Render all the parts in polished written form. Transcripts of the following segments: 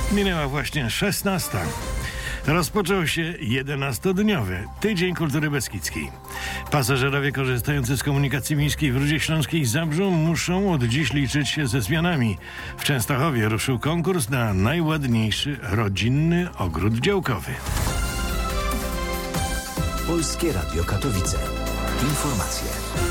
Minęła właśnie 16. Rozpoczął się 11-dniowy Tydzień Kultury Beskidzkiej. Pasażerowie korzystający z komunikacji miejskiej w Rudzie Śląskiej i Zabrzu muszą od dziś liczyć się ze zmianami. W Częstochowie ruszył konkurs na najładniejszy rodzinny ogród działkowy. Polskie Radio Katowice. Informacje.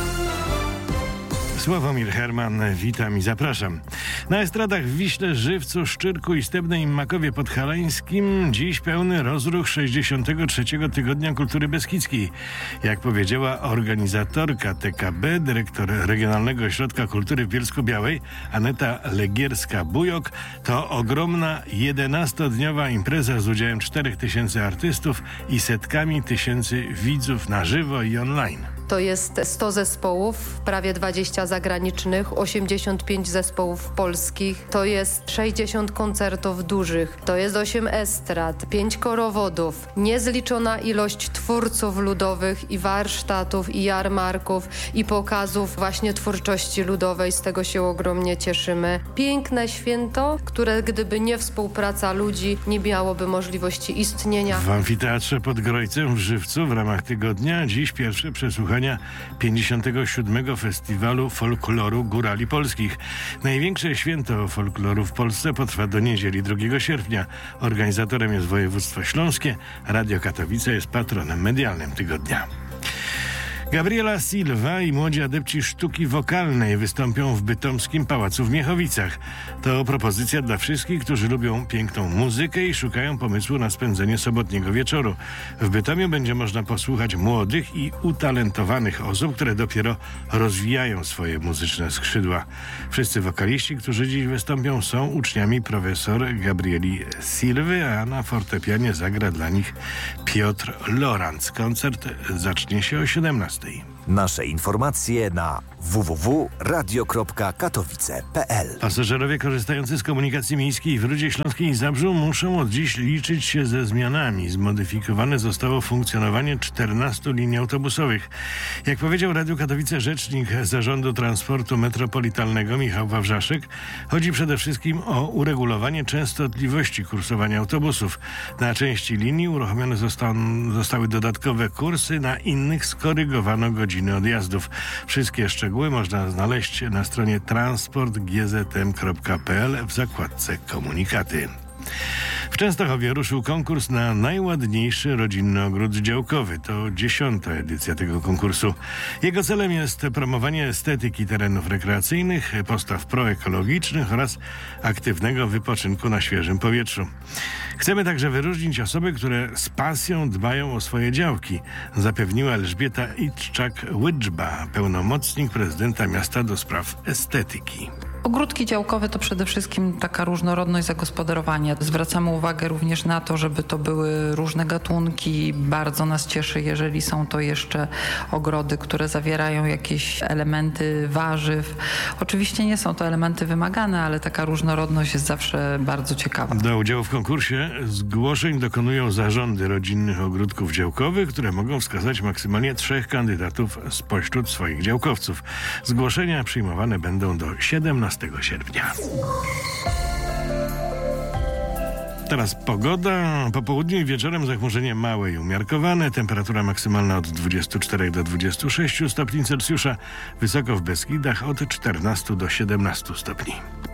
Sławomir Herman, witam i zapraszam. Na estradach w Wiśle, Żywcu, Szczyrku i Stebnej Makowie Podhalańskim dziś pełny rozruch 63. Tygodnia Kultury Beskidzkiej. Jak powiedziała organizatorka TKB, dyrektor Regionalnego Ośrodka Kultury w Bielsku-Białej, Aneta Legierska-Bujok, to ogromna 11-dniowa impreza z udziałem 4000 artystów i setkami tysięcy widzów na żywo i online. To jest 100 zespołów, prawie 20 zagranicznych, 85 zespołów polskich, to jest 60 koncertów dużych, to jest 8 estrad, 5 korowodów, niezliczona ilość twórców ludowych i warsztatów, i jarmarków, i pokazów właśnie twórczości ludowej. Z tego się ogromnie cieszymy. Piękne święto, które gdyby nie współpraca ludzi, nie miałoby możliwości istnienia. W Amfiteatrze pod Grojcem w Żywcu w ramach tygodnia dziś pierwsze przesłuchania 57. Festiwalu Folkloru Górali Polskich. Największe święto folkloru w Polsce potrwa do niedzieli 2 sierpnia. Organizatorem jest województwo śląskie. Radio Katowice jest patronem medialnym tygodnia. Gabriela Silva i młodzi adepci sztuki wokalnej wystąpią w bytomskim Pałacu w Miechowicach. To propozycja dla wszystkich, którzy lubią piękną muzykę i szukają pomysłu na spędzenie sobotniego wieczoru. W Bytomiu będzie można posłuchać młodych i utalentowanych osób, które dopiero rozwijają swoje muzyczne skrzydła. Wszyscy wokaliści, którzy dziś wystąpią, są uczniami profesor Gabrieli Silwy, a na fortepianie zagra dla nich Piotr Lorenz. Koncert zacznie się o 17:00. Nasze informacje na www.radio.katowice.pl. Pasażerowie korzystający z komunikacji miejskiej w Rudzie Śląskiej i Zabrzu muszą od dziś liczyć się ze zmianami. Zmodyfikowane zostało funkcjonowanie 14 linii autobusowych. Jak powiedział Radio Katowice rzecznik Zarządu Transportu Metropolitalnego Michał Wawrzaszek, chodzi przede wszystkim o uregulowanie częstotliwości kursowania autobusów. Na części linii uruchomione zostały dodatkowe kursy, na innych skorygowano godziny odjazdów. Wszystkie szczegóły można znaleźć na stronie transportgzm.pl w zakładce Komunikaty. W Częstochowie ruszył konkurs na najładniejszy rodzinny ogród działkowy. To 10. edycja tego konkursu. Jego celem jest promowanie estetyki terenów rekreacyjnych, postaw proekologicznych oraz aktywnego wypoczynku na świeżym powietrzu. Chcemy także wyróżnić osoby, które z pasją dbają o swoje działki, zapewniła Elżbieta Itczak-Łydżba, pełnomocnik prezydenta miasta do spraw estetyki. Ogródki działkowe to przede wszystkim taka różnorodność zagospodarowania. Zwracamy uwagę również na to, żeby to były różne gatunki. Bardzo nas cieszy, jeżeli są to jeszcze ogrody, które zawierają jakieś elementy warzyw. Oczywiście nie są to elementy wymagane, ale taka różnorodność jest zawsze bardzo ciekawa. Do udziału w konkursie zgłoszeń dokonują zarządy rodzinnych ogródków działkowych, które mogą wskazać maksymalnie 3 kandydatów spośród swoich działkowców. Zgłoszenia przyjmowane będą do 17 sierpnia. Teraz pogoda. Po południu i wieczorem zachmurzenie małe i umiarkowane. Temperatura maksymalna od 24 do 26 stopni Celsjusza. Wysoko w Beskidach od 14 do 17 stopni.